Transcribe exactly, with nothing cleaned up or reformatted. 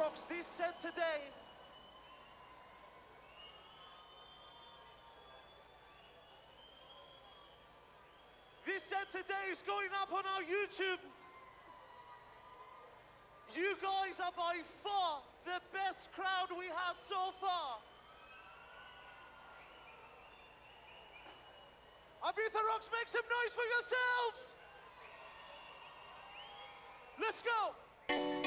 Rocks, this set today This set today is going up on our YouTube. You guys are by far the best crowd we had so far. Ibiza Rocks, make some noise for yourselves! Let's go!